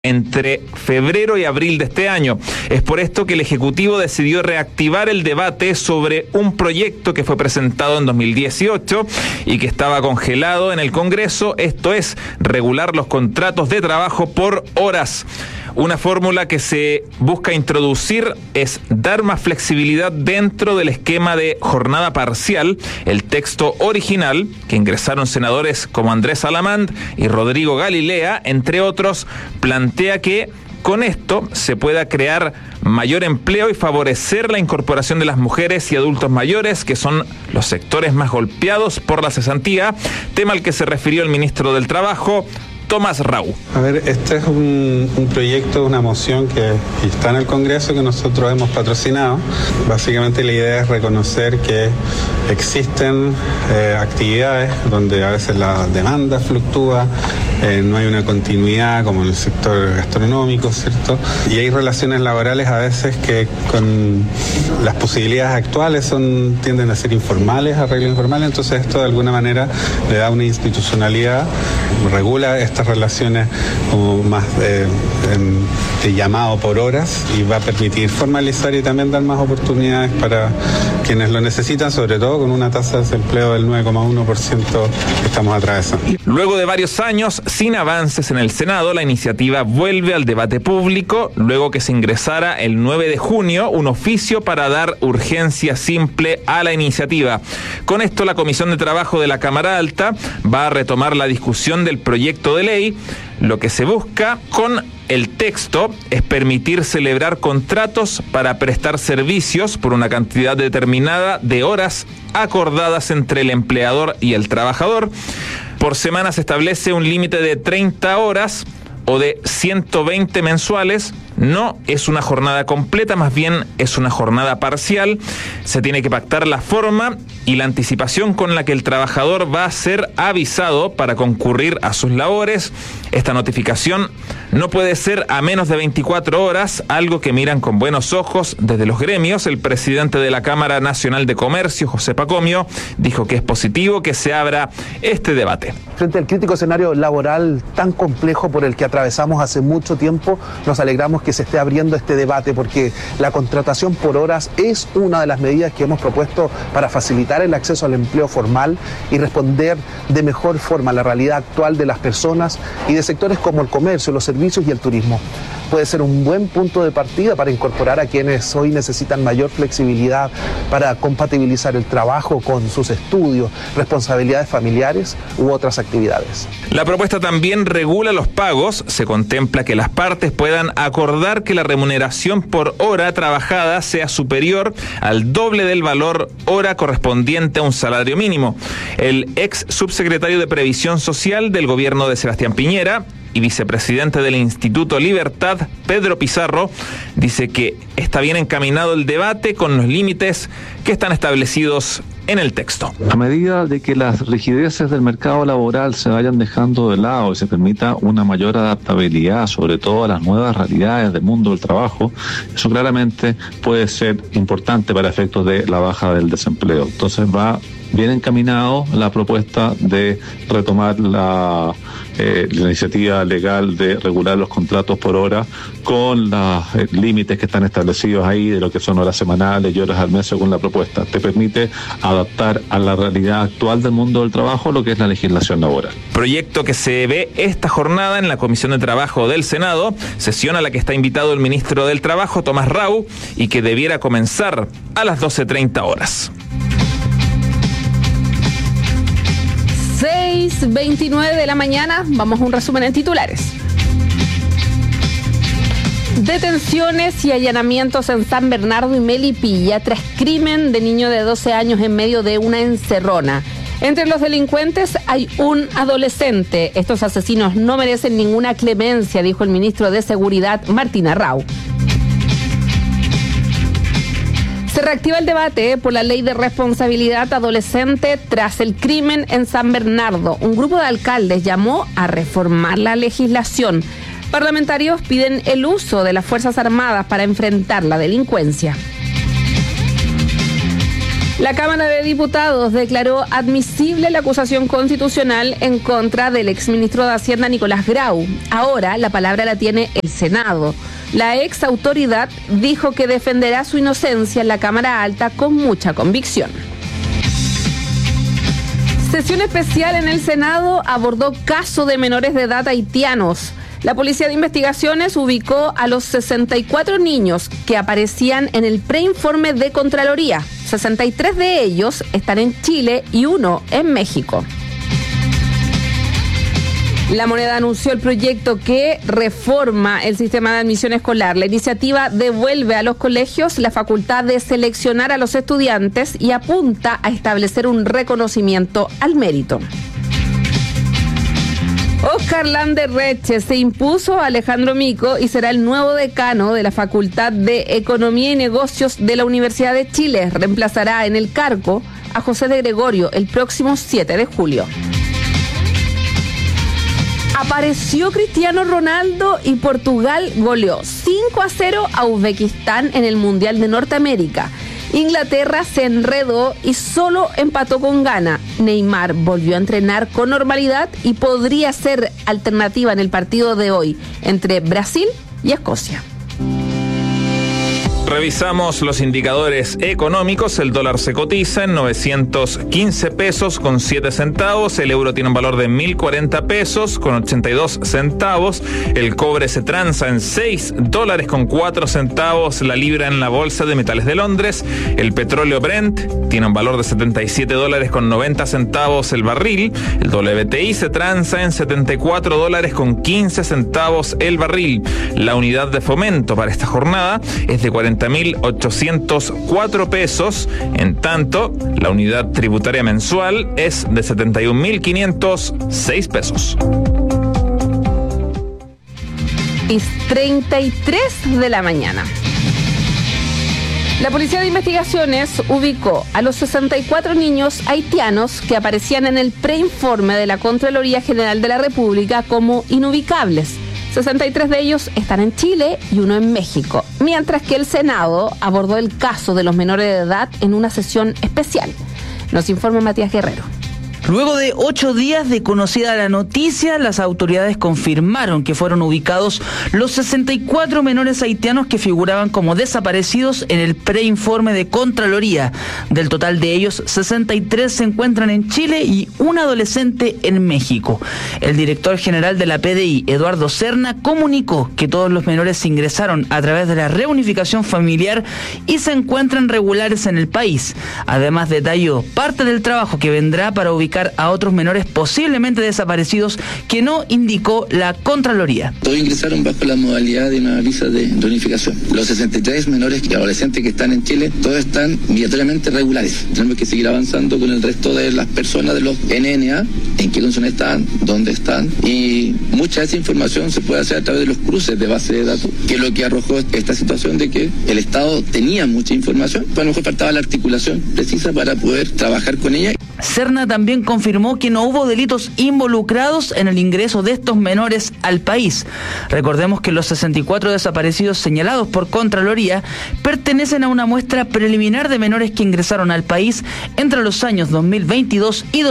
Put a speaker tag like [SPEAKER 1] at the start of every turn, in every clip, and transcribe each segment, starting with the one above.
[SPEAKER 1] entre febrero y abril de este año. Es por esto que el Ejecutivo decidió reactivar el debate sobre un proyecto que fue presentado en 2018 y que estaba congelado en el Congreso, esto es, regular los contratos de trabajo por horas. Una fórmula que se busca introducir es dar más flexibilidad dentro del esquema de jornada parcial. El texto original, que ingresaron senadores como Andrés Alamand y Rodrigo Galilea, entre otros, plantea que con esto se pueda crear mayor empleo y favorecer la incorporación de las mujeres y adultos mayores, que son los sectores más golpeados por la cesantía, tema al que se refirió el ministro del Trabajo, Tomás Rau.
[SPEAKER 2] A ver, este es un proyecto, una moción que está en el Congreso que nosotros hemos patrocinado. Básicamente la idea es reconocer que existen actividades donde a veces la demanda fluctúa, no hay una continuidad como en el sector gastronómico, ¿cierto? Y hay relaciones laborales a veces que con las posibilidades actuales tienden a ser informales, arreglos informales, entonces esto de alguna manera le da una institucionalidad, regula estas relaciones como más de llamado por horas y va a permitir formalizar y también dar más oportunidades para quienes lo necesitan, sobre todo con una tasa de desempleo del 9,1% que estamos atravesando.
[SPEAKER 1] Luego de varios años sin avances en el Senado, la iniciativa vuelve al debate público luego que se ingresara el 9 de junio un oficio para dar urgencia simple a la iniciativa. Con esto, la Comisión de Trabajo de la Cámara Alta va a retomar la discusión del proyecto de ley. Lo que se busca con el texto es permitir celebrar contratos para prestar servicios por una cantidad determinada de horas acordadas entre el empleador y el trabajador. Por semana se establece un límite de 30 horas o de 120 mensuales. No es una jornada completa, más bien es una jornada parcial. Se tiene que pactar la forma y la anticipación con la que el trabajador va a ser avisado para concurrir a sus labores. Esta notificación no puede ser a menos de 24 horas, algo que miran con buenos ojos desde los gremios. El presidente de la Cámara Nacional de Comercio, José Pacomio, dijo que es positivo que se abra este debate.
[SPEAKER 3] Frente al crítico escenario laboral tan complejo por el que atravesamos hace mucho tiempo, nos alegramos que se esté abriendo este debate porque la contratación por horas es una de las medidas que hemos propuesto para facilitar el acceso al empleo formal y responder de mejor forma a la realidad actual de las personas y de sectores como el comercio, los servicios y el turismo. Puede ser un buen punto de partida para incorporar a quienes hoy necesitan mayor flexibilidad para compatibilizar el trabajo con sus estudios, responsabilidades familiares u otras actividades.
[SPEAKER 1] La propuesta también regula los pagos. Se contempla que las partes puedan acordar que la remuneración por hora trabajada sea superior al doble del valor hora correspondiente a un salario mínimo. El ex subsecretario de Previsión Social del gobierno de Sebastián Piñera y vicepresidente del Instituto Libertad, Pedro Pizarro, dice que está bien encaminado el debate con los límites que están establecidos en el texto.
[SPEAKER 4] A medida de que las rigideces del mercado laboral se vayan dejando de lado y se permita una mayor adaptabilidad, sobre todo a las nuevas realidades del mundo del trabajo, eso claramente puede ser importante para efectos de la baja del desempleo. Entonces va bien encaminado la propuesta de retomar la iniciativa legal de regular los contratos por hora con los límites que están establecidos ahí de lo que son horas semanales y horas al mes según la propuesta. Te permite adaptar a la realidad actual del mundo del trabajo lo que es la legislación laboral.
[SPEAKER 1] Proyecto que se ve esta jornada en la Comisión de Trabajo del Senado, sesión a la que está invitado el ministro del Trabajo, Tomás Rau, y que debiera comenzar a las 12:30 horas.
[SPEAKER 5] 6:29 de la mañana, vamos a un resumen en titulares. Detenciones y allanamientos en San Bernardo y Melipilla tras crimen de niño de 12 años en medio de una encerrona. Entre los delincuentes hay un adolescente. Estos asesinos no merecen ninguna clemencia, dijo el ministro de Seguridad, Martín Arrau. Se reactiva el debate por la ley de responsabilidad adolescente tras el crimen en San Bernardo. Un grupo de alcaldes llamó a reformar la legislación. Parlamentarios piden el uso de las Fuerzas Armadas para enfrentar la delincuencia. La Cámara de Diputados declaró admisible la acusación constitucional en contra del exministro de Hacienda Nicolás Grau. Ahora la palabra la tiene el Senado. La ex autoridad dijo que defenderá su inocencia en la Cámara Alta con mucha convicción. Sesión especial en el Senado abordó caso de menores de edad haitianos. La Policía de Investigaciones ubicó a los 64 niños que aparecían en el preinforme de Contraloría. 63 de ellos están en Chile y 1 en México. La Moneda anunció el proyecto que reforma el sistema de admisión escolar. La iniciativa devuelve a los colegios la facultad de seleccionar a los estudiantes y apunta a establecer un reconocimiento al mérito. Oscar Landerreche se impuso a Alejandro Mico y será el nuevo decano de la Facultad de Economía y Negocios de la Universidad de Chile. Reemplazará en el cargo a José de Gregorio el próximo 7 de julio. Apareció Cristiano Ronaldo y Portugal goleó 5-0 a Uzbekistán en el Mundial de Norteamérica. Inglaterra se enredó y solo empató con Ghana. Neymar volvió a entrenar con normalidad y podría ser alternativa en el partido de hoy entre Brasil y Escocia.
[SPEAKER 1] Revisamos los indicadores económicos. El dólar se cotiza en 915 pesos con 7 centavos. El euro tiene un valor de 1.040 pesos con 82 centavos. El cobre se transa en 6 dólares con 4 centavos la libra en la Bolsa de Metales de Londres. El petróleo Brent tiene un valor de 77 dólares con 90 centavos el barril. El WTI se transa en 74 dólares con 15 centavos el barril. La unidad de fomento para esta jornada es de 40.804 pesos. En tanto, la unidad tributaria mensual es de 71.506 pesos.
[SPEAKER 5] Es 33 de la mañana. La Policía de Investigaciones ubicó a los 64 niños haitianos que aparecían en el preinforme de la Contraloría General de la República como inubicables. 63 de ellos están en Chile y 1 en México, mientras que el Senado abordó el caso de los menores de edad en una sesión especial. Nos informa Matías Guerrero.
[SPEAKER 6] Luego de 8 días de conocida la noticia, las autoridades confirmaron que fueron ubicados los 64 menores haitianos que figuraban como desaparecidos en el preinforme de Contraloría. Del total de ellos, 63 se encuentran en Chile y un adolescente en México. El director general de la PDI, Eduardo Serna, comunicó que todos los menores ingresaron a través de la reunificación familiar y se encuentran regulares en el país. Además, detalló parte del trabajo que vendrá para ubicar a otros menores posiblemente desaparecidos que no indicó la Contraloría.
[SPEAKER 7] Todos ingresaron bajo la modalidad de una visa de reunificación. Los 63 menores y adolescentes que están en Chile, todos están migratoriamente regulares. Tenemos que seguir avanzando con el resto de las personas de los NNA, en qué condición están, dónde están, y mucha de esa información se puede hacer a través de los cruces de base de datos, que es lo que arrojó esta situación de que el Estado tenía mucha información, pero a lo mejor faltaba la articulación precisa para poder trabajar con ella.
[SPEAKER 6] Serna también confirmó que no hubo delitos involucrados en el ingreso de estos menores al país. Recordemos que los 64 desaparecidos señalados por Contraloría pertenecen a una muestra preliminar de menores que ingresaron al país entre los años 2022 y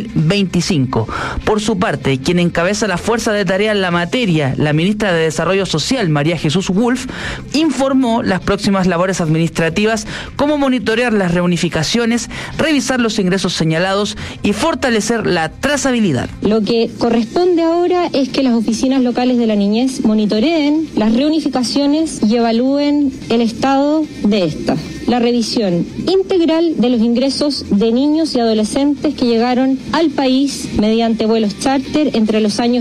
[SPEAKER 6] 2025. Por su parte, quien encabeza la fuerza de tarea en la materia, la ministra de Desarrollo Social, María Jesús Wolf, informó las próximas labores administrativas como monitorear las reunificaciones, revisar los ingresos señalados y fortalecer la trazabilidad.
[SPEAKER 8] Lo que corresponde ahora es que las oficinas locales de la niñez monitoreen las reunificaciones y evalúen el estado de estas. La revisión integral de los ingresos de niños y adolescentes que llegaron al país mediante vuelos charter entre los años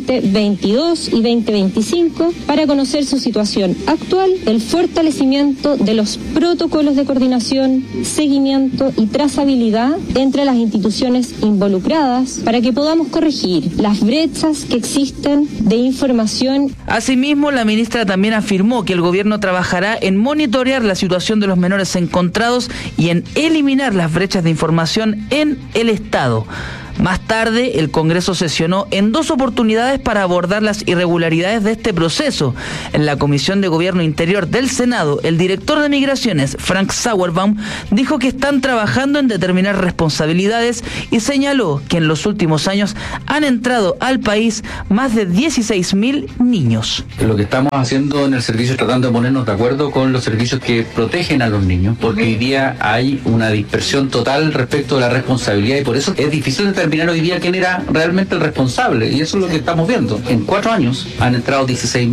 [SPEAKER 8] 2022 y 2025 para conocer su situación actual, el fortalecimiento de los protocolos de coordinación, seguimiento y trazabilidad entre las instituciones involucradas para que podamos corregir las brechas que existen de información.
[SPEAKER 6] Asimismo, la ministra también afirmó que el gobierno trabajará en monitorear la situación de los menores encontrados y en eliminar las brechas de información en el Estado. Más tarde, el Congreso sesionó en 2 oportunidades para abordar las irregularidades de este proceso. En la Comisión de Gobierno Interior del Senado, el director de Migraciones, Frank Sauerbaum, dijo que están trabajando en determinar responsabilidades y señaló que en los últimos años han entrado al país más de 16.000 niños.
[SPEAKER 9] Lo que estamos haciendo en el servicio es tratando de ponernos de acuerdo con los servicios que protegen a los niños, porque hoy día hay una dispersión total respecto de la responsabilidad y por eso es difícil determinar hoy día quién era realmente el responsable, y eso es lo que estamos viendo. En 4 años han entrado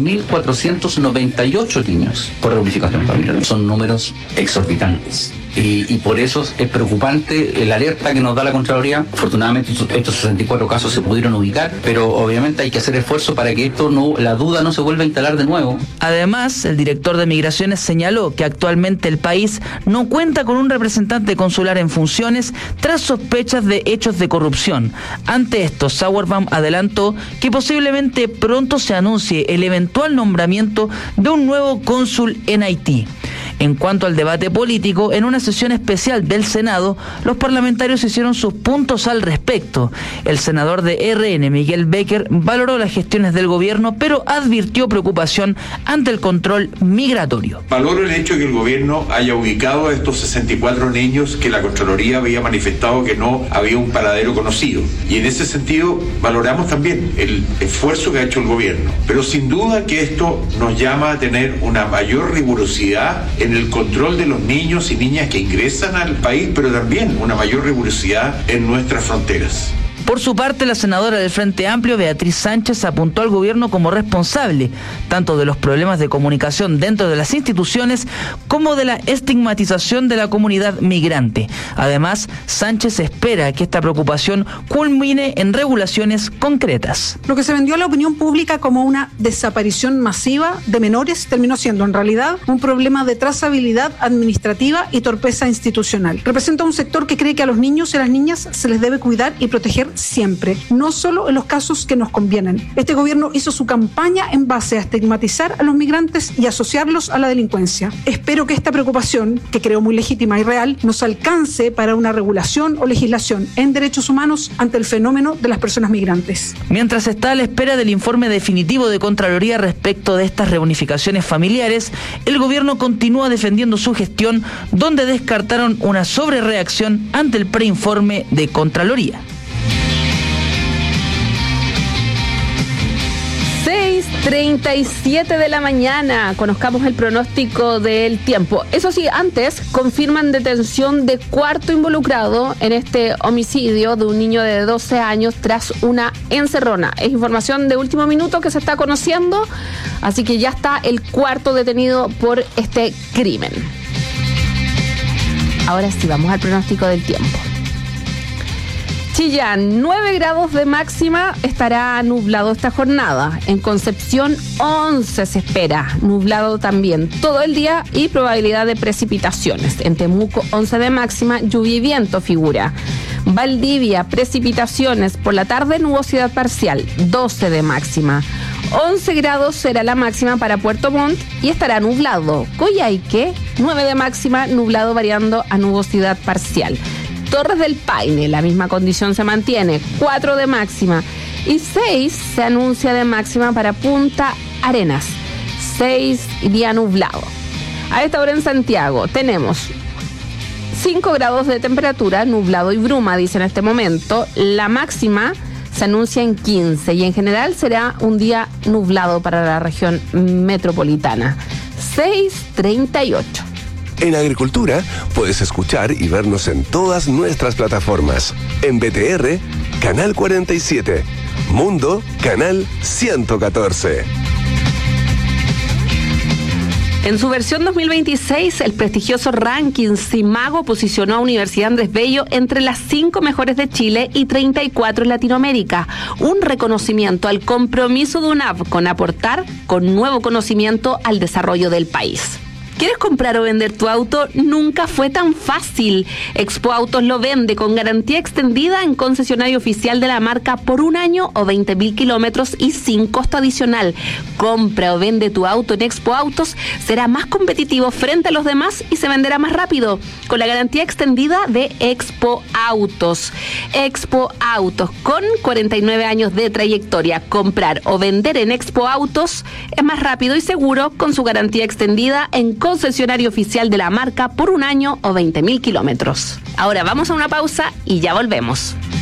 [SPEAKER 9] 16.498 niños por reunificación familiar. Son números exorbitantes. Y por eso es preocupante la alerta que nos da la Contraloría. Afortunadamente estos 64 casos se pudieron ubicar, pero obviamente hay que hacer esfuerzo para que la duda no se vuelva a instalar de nuevo.
[SPEAKER 6] Además, el director de Migraciones señaló que actualmente el país no cuenta con un representante consular en funciones tras sospechas de hechos de corrupción. Ante esto, Sauerbaum adelantó que posiblemente pronto se anuncie el eventual nombramiento de un nuevo cónsul en Haití. En cuanto al debate político, en una sesión especial del Senado, los parlamentarios hicieron sus puntos al respecto. El senador de RN, Miguel Becker, valoró las gestiones del gobierno, pero advirtió preocupación ante el control migratorio.
[SPEAKER 10] Valoro el hecho de que el gobierno haya ubicado a estos 64 niños que la Contraloría había manifestado que no había un paradero conocido. Y en ese sentido valoramos también el esfuerzo que ha hecho el gobierno. Pero sin duda que esto nos llama a tener una mayor rigurosidad en el control de los niños y niñas que ingresan al país, pero también una mayor rigurosidad en nuestras fronteras.
[SPEAKER 6] Por su parte, la senadora del Frente Amplio, Beatriz Sánchez, apuntó al gobierno como responsable tanto de los problemas de comunicación dentro de las instituciones como de la estigmatización de la comunidad migrante. Además, Sánchez espera que esta preocupación culmine en regulaciones concretas.
[SPEAKER 11] Lo que se vendió a la opinión pública como una desaparición masiva de menores terminó siendo en realidad un problema de trazabilidad administrativa y torpeza institucional. Representa un sector que cree que a los niños y a las niñas se les debe cuidar y proteger siempre, no solo en los casos que nos convienen. Este gobierno hizo su campaña en base a estigmatizar a los migrantes y asociarlos a la delincuencia. Espero que esta preocupación, que creo muy legítima y real, nos alcance para una regulación o legislación en derechos humanos ante el fenómeno de las personas migrantes.
[SPEAKER 6] Mientras está a la espera del informe definitivo de Contraloría respecto de estas reunificaciones familiares, el gobierno continúa defendiendo su gestión, donde descartaron una sobrereacción ante el preinforme de Contraloría.
[SPEAKER 5] 6:37 de la mañana, conozcamos el pronóstico del tiempo. Eso sí, antes confirman detención de 4º involucrado en este homicidio de un niño de 12 años tras una encerrona. Es información de último minuto que se está conociendo, así que ya está el 4º detenido por este crimen. Ahora sí, vamos al pronóstico del tiempo. Chillán, 9 grados de máxima, estará nublado esta jornada. En Concepción, 11 se espera, nublado también todo el día y probabilidad de precipitaciones. En Temuco, 11 de máxima, lluvia y viento figura. Valdivia, precipitaciones, por la tarde nubosidad parcial, 12 de máxima. 11 grados será la máxima para Puerto Montt y estará nublado. Coyhaique, 9 de máxima, nublado variando a nubosidad parcial. Torres del Paine, la misma condición se mantiene, 4 de máxima. Y 6 se anuncia de máxima para Punta Arenas, 6 día nublado. A esta hora en Santiago tenemos 5 grados de temperatura, nublado y bruma, dice en este momento. La máxima se anuncia en 15 y en general será un día nublado para la región metropolitana. 6:38.
[SPEAKER 12] En Agricultura puedes escuchar y vernos en todas nuestras plataformas. En BTR, Canal 47. Mundo, Canal 114.
[SPEAKER 5] En su versión 2026, el prestigioso ranking CIMAGO posicionó a Universidad Andrés Bello entre las 5 mejores de Chile y 34 en Latinoamérica. Un reconocimiento al compromiso de UNAV con aportar con nuevo conocimiento al desarrollo del país. ¿Quieres comprar o vender tu auto? Nunca fue tan fácil. Expo Autos lo vende con garantía extendida en concesionario oficial de la marca por 1 año o 20.000 kilómetros y sin costo adicional. Compra o vende tu auto en Expo Autos, será más competitivo frente a los demás y se venderá más rápido, con la garantía extendida de Expo Autos. Expo Autos, con 49 años de trayectoria. Comprar o vender en Expo Autos es más rápido y seguro, con su garantía extendida en concesionario oficial de la marca por 1 año o 20.000 kilómetros. Ahora vamos a una pausa y ya volvemos.